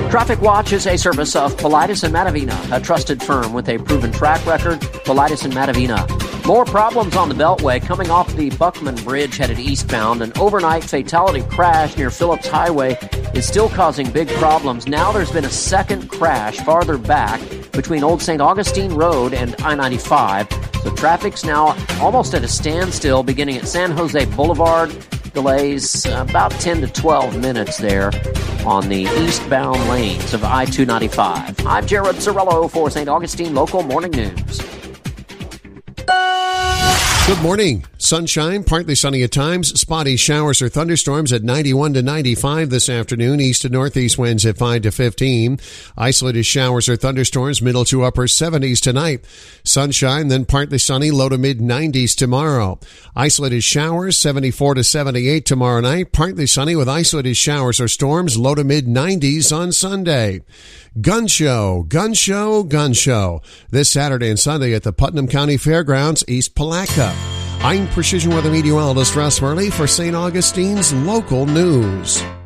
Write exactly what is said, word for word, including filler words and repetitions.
Traffic Watch is a service of Politis and Matavina, a trusted firm with a proven track record. Politis and Matavina. More problems on the Beltway coming off the Buckman Bridge headed eastbound. An overnight fatality crash near Phillips Highway is still causing big problems. Now there's been a second crash farther back between Old Saint Augustine Road and I ninety-five. So traffic's now almost at a standstill beginning at San Jose Boulevard. Delays about ten to twelve minutes there on the eastbound lanes of I two ninety-five. I'm Jared Cirillo for Saint Augustine Local Morning News. Good morning. Sunshine, partly sunny at times. Spotty showers or thunderstorms at ninety-one to ninety-five this afternoon. East to northeast winds at five to fifteen. Isolated showers or thunderstorms, middle to upper seventies tonight. Sunshine, then partly sunny, low to mid nineties tomorrow. Isolated showers, seventy-four to seventy-eight tomorrow night. Partly sunny with isolated showers or storms, low to mid nineties on Sunday. Gun show, gun show, gun show. This Saturday and Sunday at the Putnam County Fairgrounds, East Palatka. I'm Precision Weather Meteorologist Russ Murley for Saint Augustine's Local News.